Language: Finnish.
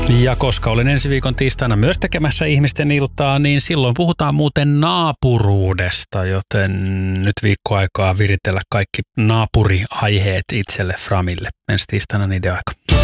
Ja koska olen ensi viikon tiistaina myös tekemässä ihmisten iltaa, niin silloin puhutaan muuten naapuruudesta, joten nyt viikkoaikaa viritellä kaikki naapuriaiheet itselle Framille. Ensi tiistaina niiden aika.